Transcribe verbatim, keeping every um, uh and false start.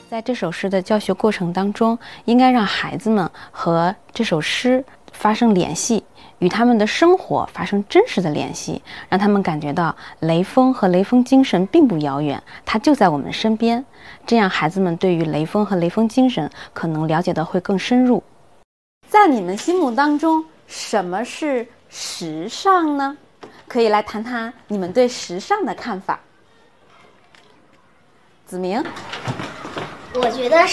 在这首诗的教学过程当中，应该让孩子们和这首诗发生联系，与他们的生活发生真实的联系，让他们感觉到雷锋和雷锋精神并不遥远，它就在我们身边。这样孩子们对于雷锋和雷锋精神可能了解的会更深入。在你们心目当中，什么是时尚呢？可以来谈谈你们对时尚的看法。子明， 我觉得